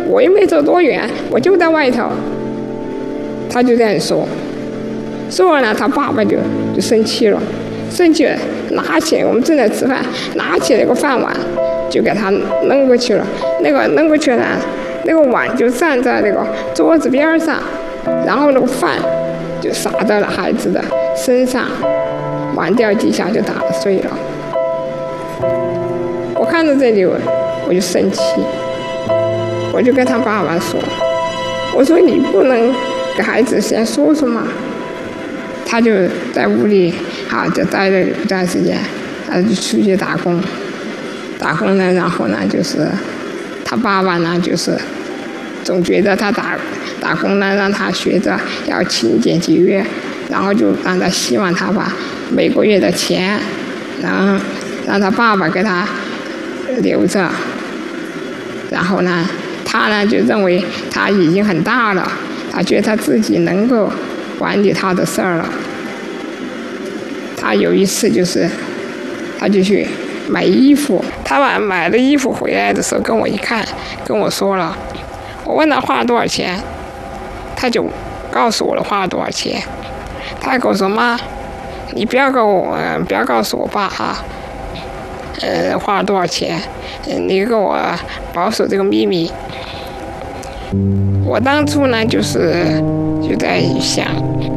我又没走多远，我就在外头。他就这样说，说完了，他爸爸就生气了，生气了，拿起我们正在吃饭，拿起那个饭碗就给他扔过去了。那个扔过去呢，那个碗就站在那个桌子边上，然后那个饭就洒在了孩子的身上，碗掉地下就打碎了。我看到这里我就生气，我就跟他爸爸说，我说你不能给孩子先说说嘛。他就在屋里就待了一段时间，他就出去打工呢，然后呢就是他爸爸呢就是总觉得他打工呢让他学着要勤俭节约，然后就让他希望他把每个月的钱，然后让他爸爸给他留着，然后呢他呢就认为他已经很大了，他觉得他自己能够管理他的事儿了。他有一次就是他就去买衣服，他买了衣服回来的时候跟我一看，跟我说了，我问他花了多少钱，他就告诉我了花了多少钱。他还跟我说，妈，你不要告诉我爸花了多少钱，你给我保守这个秘密。我当初呢就在想，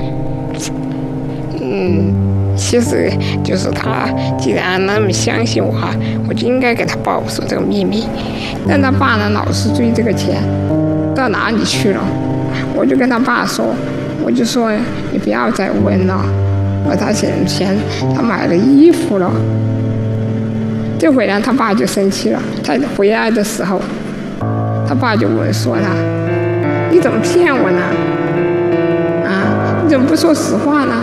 其实就是他既然那么相信我，我就应该给他保守这个秘密。但他爸呢老是追这个钱，到哪里去了？我就跟他爸说，我就说你不要再问了，他钱他买了衣服了。这回呢他爸就生气了，他回来的时候，他爸就说他，你怎么骗我呢？你怎么不说实话呢？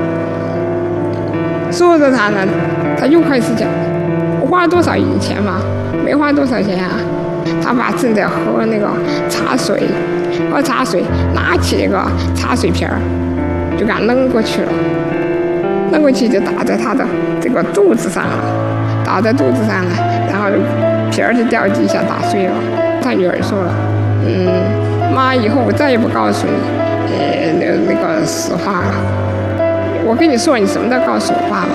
说着他呢，他又开始讲，我花了多少钱嘛？没花多少钱啊。他爸正在喝那个茶水，拿起那个茶水瓶儿，就给他扔过去了，扔过去就打在他的这个肚子上了，打在肚子上了，然后瓶儿就掉地下打碎了。他女儿说了，妈，以后我再也不告诉你那个实话了。我跟你说，你什么都告诉我爸爸。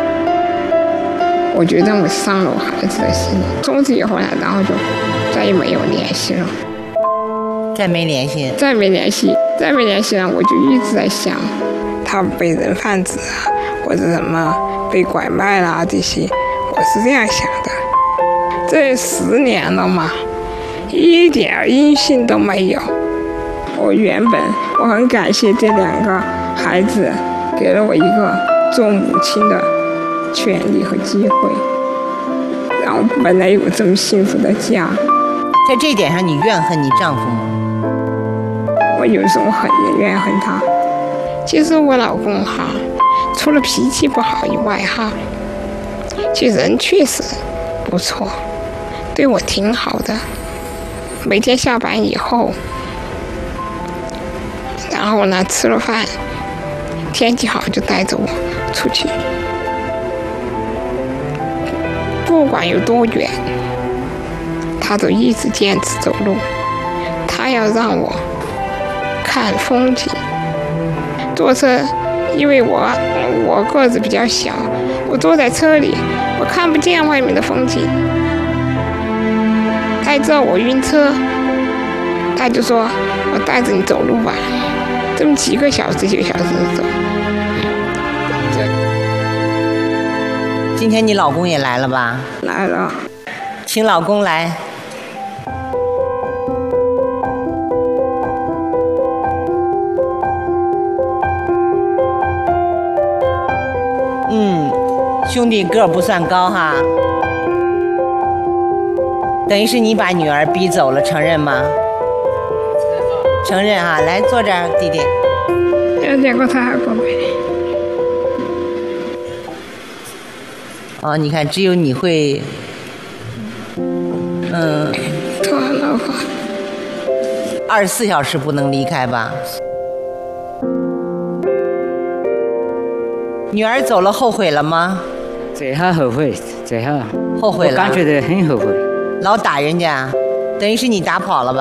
我觉得我伤了我孩子的心。从此以后呢，然后就再也没有联系了。 再没联系呢，我就一直在想，他被人贩子或者什么被拐卖啦这些，我是这样想的。这10年了嘛，一点音信都没有。我很感谢这2个孩子，给了我一个做母亲的权利和机会，让我本来有这么幸福的家。 在这一点上，你怨恨你丈夫吗？ 我有时候也怨恨他。其实我老公除了脾气不好以外其实人确实不错，对我挺好的。每天下班以后，然后呢吃了饭，天气好就带着我出去，不管有多远，他都一直坚持走路。他要让我看风景。坐车，因为我个子比较小，我坐在车里，我看不见外面的风景。他知道我晕车，他就说我带着你走路吧，这么几个小时走。 今天你老公也来了吧？ 来了， 请老公来。兄弟个儿不算高哈，等于是你把女儿逼走了，承认吗？承认哈，来坐这儿，弟弟。 见过他过没？ 哦，你看，只有你会， 脱了话 ，24小时不能离开吧？女儿走了，后悔了吗？ 这下后悔，这下后悔了， 我感觉得很后悔。 老打人家，等于是你打跑了吧？